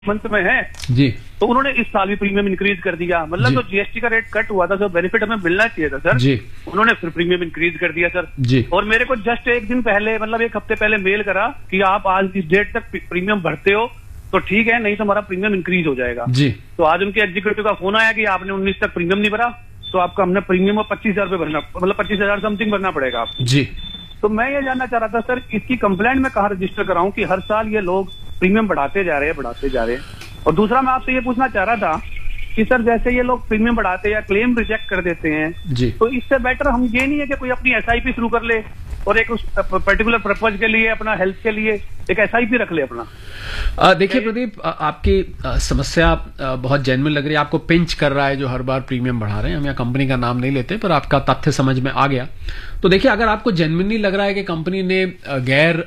Month में है जी, तो उन्होंने इस साल भी प्रीमियम इंक्रीज कर दिया। मतलब जो जीएसटी का रेट कट हुआ था, सर बेनिफिट हमें मिलना चाहिए था सर जी, उन्होंने फिर प्रीमियम इंक्रीज कर दिया सर जी। और मेरे को जस्ट एक दिन पहले, मतलब एक हफ्ते पहले मेल करा कि आप आज इस डेट तक प्रीमियम भरते हो तो ठीक है, नहीं तो हमारा प्रीमियम इंक्रीज हो जाएगा जी। तो आज उनके एग्जीक्यूटिव का फोन आया कि आपने 19 तक प्रीमियम नहीं भरा तो आपका हमने प्रीमियम और 25,000 रुपये भरना, मतलब 25,000 समथिंग भरना पड़ेगा आपको। जी। तो मैं ये जानना चाह रहा था सर, इसकी कंप्लेंट में कहाँ रजिस्टर कराऊं कि हर साल ये लोग प्रीमियम बढ़ाते जा रहे हैं। और दूसरा मैं आपसे ये पूछना चाह रहा था कि सर जैसे ये लोग प्रीमियम बढ़ाते हैं या क्लेम रिजेक्ट कर देते हैं जी। तो इससे बेटर हम ये नहीं है कि कोई अपनी एसआईपी शुरू कर ले और एक उस पर्टिकुलर पर्पज के लिए, अपना हेल्थ के लिए एक एसआईपी रख ले अपना। देखिए प्रदीप, आपकी समस्या बहुत जेन्युइन लग रही है। आपको पिंच कर रहा है जो हर बार प्रीमियम बढ़ा रहे हैं। हम यहाँ कंपनी का नाम नहीं लेते, पर आपका तथ्य समझ में आ गया। तो देखिए, अगर आपको जेन्युइनली लग रहा है कि कंपनी ने गैर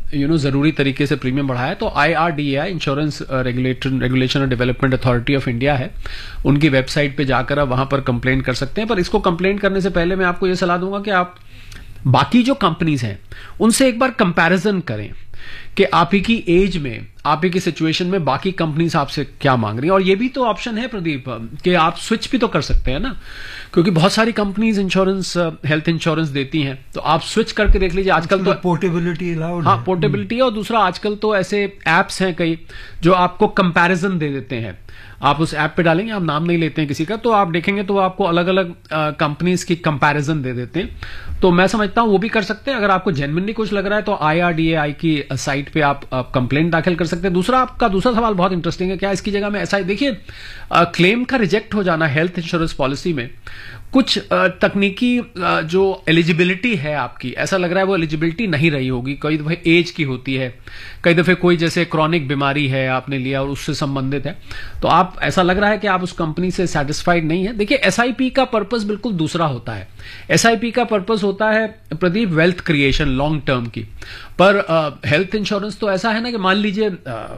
जरूरी तरीके से प्रीमियम बढ़ाया, तो IRDAI, इंश्योरेंस रेगुलेशन और डेवलपमेंट अथॉरिटी ऑफ इंडिया है, उनकी वेबसाइट पे जाकर आप वहां पर कंप्लेंट कर सकते हैं। पर इसको कंप्लेंट करने से पहले मैं आपको यह सलाह दूंगा कि आप बाकी जो कंपनीज हैं उनसे एक बार कंपैरिजन करें कि आप ही की एज में, आप ही की सिचुएशन में बाकी कंपनीज आपसे क्या मांग रही हैं। और ये भी तो ऑप्शन है प्रदीप कि आप स्विच भी तो कर सकते हैं ना, क्योंकि बहुत सारी कंपनीज इंश्योरेंस, हेल्थ इंश्योरेंस देती हैं, तो आप स्विच करके देख लीजिए। आजकल तो पोर्टेबिलिटी अलाउड, हाँ पोर्टेबिलिटी है। और दूसरा, आजकल तो ऐसे एप्स हैं कई जो आपको कंपैरिजन दे देते हैं। आप उस ऐप पे डालेंगे, आप नाम नहीं लेते हैं किसी का, तो आप देखेंगे तो आपको अलग अलग कंपनीज की कंपैरिजन दे देते हैं। तो मैं समझता हूं वो भी कर सकते हैं। अगर आपको जेन्युइनली कुछ लग रहा है तो IRDAI की साइट पे आप कंप्लेंट दाखिल कर सकते हैं। दूसरा, आपका दूसरा सवाल बहुत इंटरेस्टिंग है, क्या इसकी जगह में ऐसा, देखिए क्लेम का रिजेक्ट हो जाना हेल्थ इंश्योरेंस पॉलिसी में कुछ तकनीकी जो एलिजिबिलिटी है आपकी, ऐसा लग रहा है वो एलिजिबिलिटी नहीं रही होगी। कई दफे एज की होती है, कई दफे कोई जैसे क्रॉनिक बीमारी है आपने लिया और उससे संबंधित है, तो आप ऐसा लग रहा है कि आप उस कंपनी से सेटिस्फाइड नहीं है। देखिए, SIP का पर्पस बिल्कुल दूसरा होता है। SIP का पर्पस होता है Pradeep wealth creation long term की। पर हेल्थ इंश्योरेंस तो ऐसा है ना कि मान लीजिए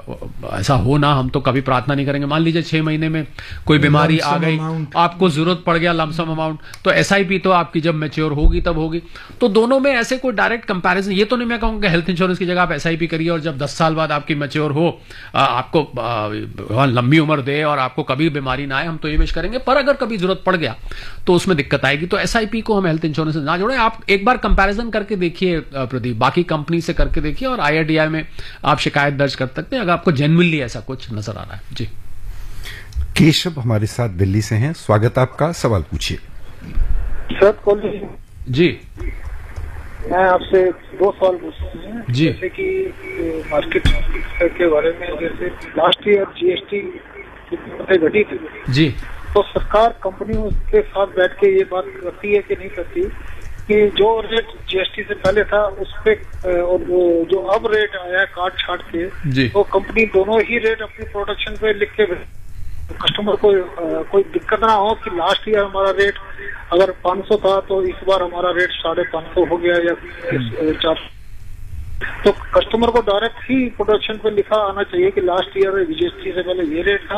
ऐसा हो ना, हम तो कभी प्रार्थना नहीं करेंगे, मान लीजिए 6 महीने में कोई बीमारी आ गई, आपको जरूरत पड़ गया लमसम अमाउंट, तो SIP तो आपकी जब मैच्योर होगी तब होगी। तो दोनों में ऐसे कोई डायरेक्ट कंपैरिजन, ये तो नहीं मैं कहूंगा हेल्थ इंश्योरेंस की जगह आप SIP करिए और जब 10 साल बाद आपकी मैच्योर हो, आपको लंबी उम्र दे और आपको कभी बीमारी ना आए, हम तो ये विश करेंगे। पर अगर कभी जरूरत पड़ गया तो उसमें दिक्कत आएगी। तो SIP को हम हेल्थ इंश्योरेंस से ना जोड़ें। आप एक बार कंपैरिजन करके देखिए प्रदीप, बाकी कंपनी से करके देखिए, और IRDAI में आप शिकायत दर्ज कर सकते हैं अगर आपको जेन्युइनली ऐसा कुछ नजर आ रहा है। जी। केशव हमारे साथ दिल्ली से हैं, स्वागत आपका, सवाल पूछिए। सर जी, मैं आपसे 2 सवाल पूछते हैं जी। जैसे कि मार्केट के बारे में, जैसे लास्ट ईयर GST घटी थी जी, तो सरकार कंपनियों के साथ बैठ के ये बात करती है कि नहीं करती कि जो रेट GST से पहले था उस पे और जो अब रेट आया काट छाट के, तो कंपनी दोनों ही रेट अपनी प्रोडक्शन पे लिख के कस्टमर को कोई दिक्कत ना हो कि लास्ट ईयर हमारा रेट अगर 500 था तो इस बार हमारा रेट 550 हो गया या 400। तो कस्टमर को डायरेक्ट ही प्रोडक्शन पे लिखा आना चाहिए कि लास्ट ईयर GST से पहले ये रेट था,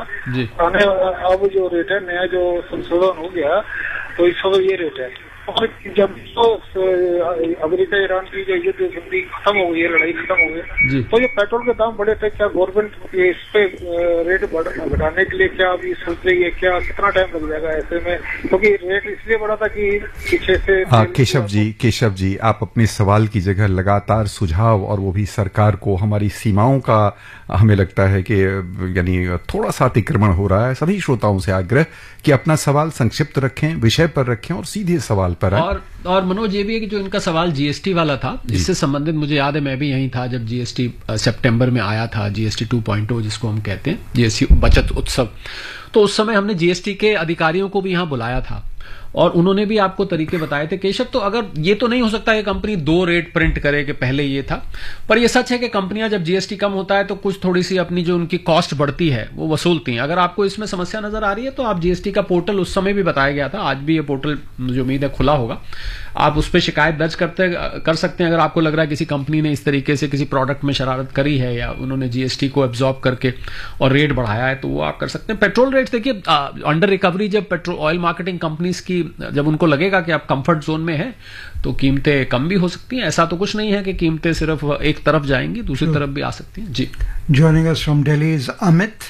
अब जो रेट है नया जो संशोधन हो गया तो इस समय ये रेट है। और जब तो अमेरिका ईरान की जो युद्ध संधि खत्म हो गई, लड़ाई खत्म हो गई, तो ये पेट्रोल के दाम बढ़े थे, क्या गवर्नमेंट इस पे रेट बढ़ाने के लिए क्या अभी सोच रही है, क्या कितना टाइम लग जाएगा ऐसे में? क्योंकि रेट इसलिए बढ़ा था कि पीछे से केशव जी, आप अपने सवाल की जगह लगातार सुझाव, और वो भी सरकार को हमारी सीमाओं का हमें लगता है कि यानी थोड़ा सा अतिक्रमण हो रहा है। सभी श्रोताओं से आग्रह कि अपना सवाल संक्षिप्त रखें, विषय पर रखें और सीधे सवाल पर आए। और मनोज, ये भी है कि जो इनका सवाल GST वाला था, इससे संबंधित मुझे याद है मैं भी यहीं था जब GST सितंबर में आया था, GST 2.0 जिसको हम कहते हैं, GST बचत उत्सव। तो उस समय हमने GST के अधिकारियों को भी यहां बुलाया था और उन्होंने भी आपको तरीके बताए थे। केशव, तो अगर ये तो नहीं हो सकता कि कंपनी 2 रेट प्रिंट करे कि पहले ये था, पर ये सच है कि कंपनियां जब GST कम होता है तो कुछ थोड़ी सी अपनी जो उनकी कॉस्ट बढ़ती है वो वसूलती हैं। अगर आपको इसमें समस्या नजर आ रही है तो आप GST का पोर्टल, उस समय भी बताया गया था, आज भी ये पोर्टल मुझे उम्मीद है खुला होगा, आप उस पर शिकायत दर्ज कर सकते हैं। अगर आपको लग रहा है किसी कंपनी ने इस तरीके से किसी प्रोडक्ट में शरारत करी है या उन्होंने GST को एब्जॉर्ब करके और रेट बढ़ाया है, तो वो आप कर सकते हैं। पेट्रोल रेट देखिए, अंडर रिकवरी जब पेट्रोल ऑयल मार्केटिंग कंपनीज की जब उनको लगेगा कि आप कंफर्ट जोन में है तो कीमतें कम भी हो सकती हैं। ऐसा तो कुछ नहीं है कि कीमतें सिर्फ एक तरफ जाएंगी, दूसरी तरफ भी आ सकती हैं। जी। Joining us from Delhi is Amit.